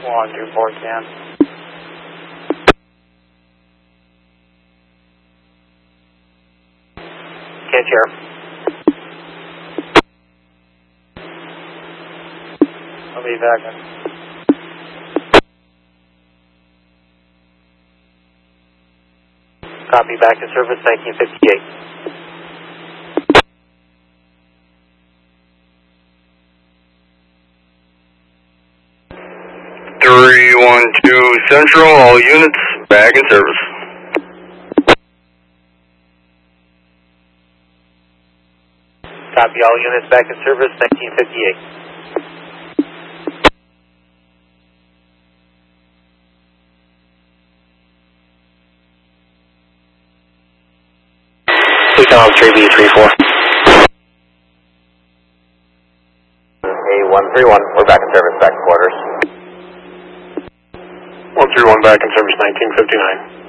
12410. Can't hear. I'll be back in. Copy, back in service 1958. Central, all units back in service. Copy, all units back in service 1958. Please 3B34. A131, we're back in service, back to quarters. 131 back in service 1959.